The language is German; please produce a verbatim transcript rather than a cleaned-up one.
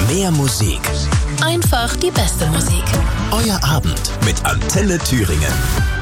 Mehr Musik. Einfach die beste Musik. Euer Abend mit Antenne Thüringen.